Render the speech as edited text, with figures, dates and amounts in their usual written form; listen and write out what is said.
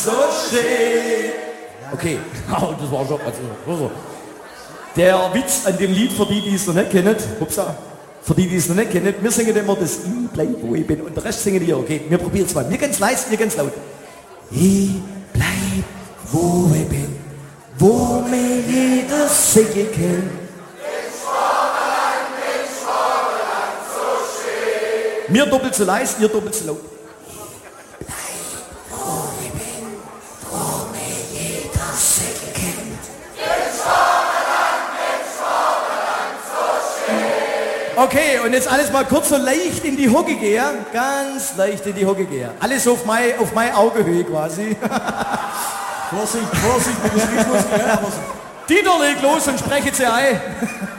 so schön. Okay, das war schon. Also. Der Witz an dem Lied, für die es noch nicht kennen, für die es noch nicht kennen, wir singen immer das Ich bleib, wo ich bin und der Rest singen die hier, okay? Wir probieren es mal. Wir ganz leise, wir ganz laut. Ich bleib, wo ich bin, wo mir jeder singen kann. Mir doppelt so leise, ihr doppelt so laut. Okay, und jetzt alles mal kurz so leicht in die Hocke gehen. Ganz leicht in die Hocke gehen. Alles auf meine Augehöhe quasi. Vorsicht, mit dem Rhythmus. Dieter, leg los und spreche sie ein.